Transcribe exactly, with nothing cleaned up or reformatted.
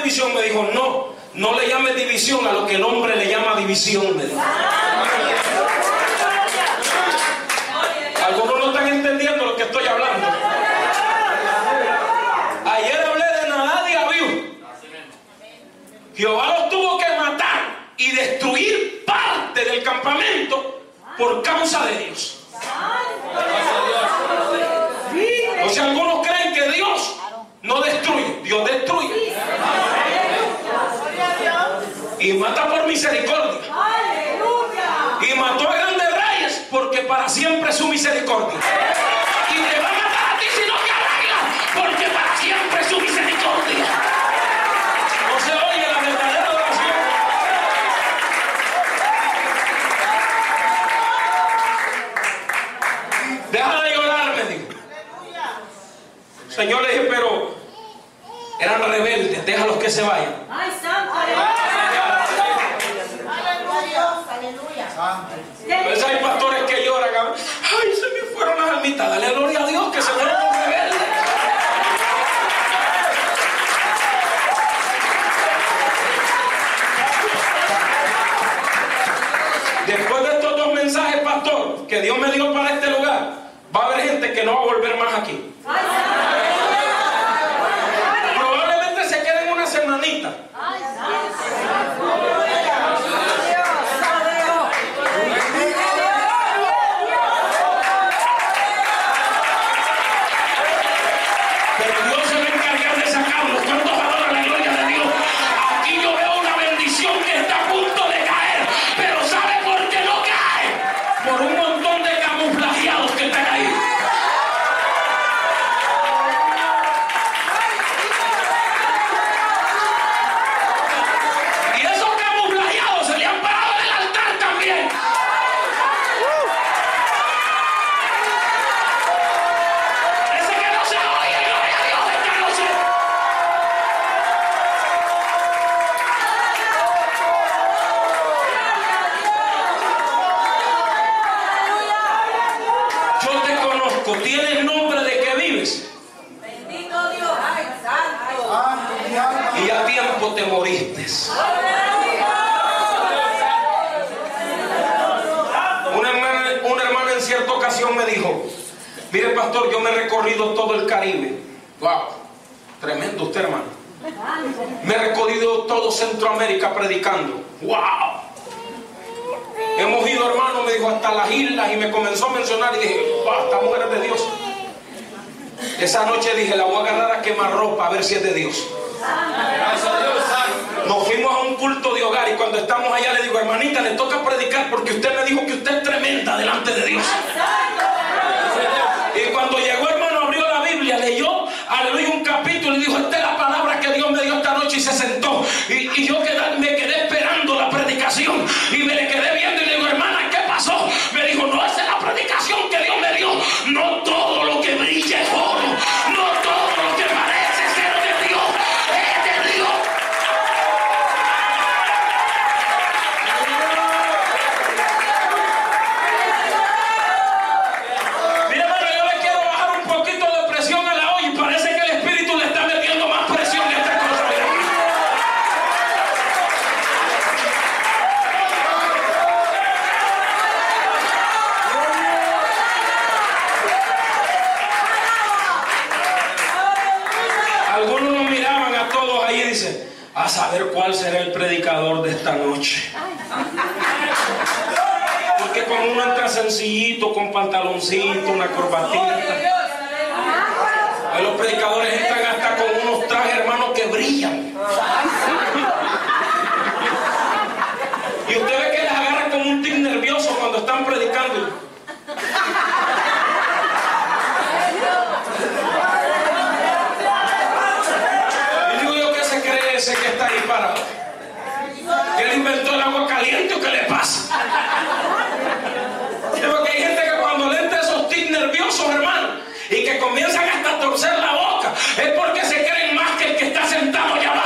división. Me dijo, no, no le llames división a lo que el hombre le llama división. Me dijo. Algunos no están entendiendo lo que estoy hablando. Ayer hablé de Nadab y Abiú. Jehová los tuvo que matar y destruir parte del campamento por causa de Dios. O sea, algunos creen que Dios no destruye, Dios destruye y mata por misericordia. Y mató a grandes reyes porque para siempre es su misericordia. Y te va a matar a ti si no te arreglas, porque para siempre es su misericordia. No se oye la verdadera oración. Deja de llorar, me dijo. Señor, le dije, pero eran rebeldes, déjalos que se vayan. Ay, santo. Pues hay pastores que lloran. Ay, se me fueron las almitas. Dale gloria a Dios que se fueron los rebeldes. Después de estos dos mensajes, pastor, que Dios me dio para este lugar, va a haber gente que no va a volver más aquí. Probablemente se queden una semanita. Pero Dios se va a encargar de sacarlos. ¿Cuántos valoran la gloria de Dios? Aquí yo veo una bendición que está a punto de caer. Pero ¿sabe por qué no cae? Por un montón de camuflajeados que están ahí. Y esos camuflajeados se le han parado en el altar también. Ese que no se oye, gloria a Dios, esta noche. Yo te conozco, tienes nombre de que vives Bendito Dios. Ay, santo. y a tiempo te moriste. Una hermana, una hermana en cierta ocasión me dijo, mire pastor, yo me he recorrido todo el Caribe. Wow, tremendo usted, hermano. Me he recorrido todo Centroamérica predicando. Wow. Hemos ido, hermano, me dijo, hasta las islas, y me comenzó a mencionar y dije, wow, esta mujer es de Dios. Esa noche dije, la voy a agarrar a quemar ropa a ver si es de Dios. Nos fuimos a un culto de hogar y cuando estamos allá le digo, hermanita, le toca predicar porque usted me dijo que usted es tremenda delante de Dios. Y cuando llegó, hermano, abrió la Biblia, leyó, aleluya, un capítulo y dijo, esta es la palabra que Dios me dio esta noche, y se sentó. Y, y yo quedé, me quedé esperando la predicación y me le quedé viendo y le digo, hermana, ¿qué pasó? Me dijo, no, esa es la predicación que Dios me dio. No todo lo que brilla es oro, no todo lo que parece ser de Dios es de Dios. Mira, hermano, yo le quiero bajar un poquito de presión a la olla y parece que el Espíritu le está metiendo más presión que esta cosa. Algunos nos miraban a todos ahí y dicen, a saber cuál será el predicador de esta noche. Porque cuando uno entra sencillito, con pantaloncito, una corbatita, los predicadores entran hasta con unos trajes, hermanos, que brillan. Y usted ve que les agarra como un tic nervioso cuando están predicando. Y digo yo, ¿qué se cree ese que está ahí parado? ¿Que él inventó el agua caliente o qué le pasa? Porque hay gente que cuando le entra esos tics nerviosos, hermano, y que comienzan hasta a torcer la boca, es porque se creen más que el que está sentado allá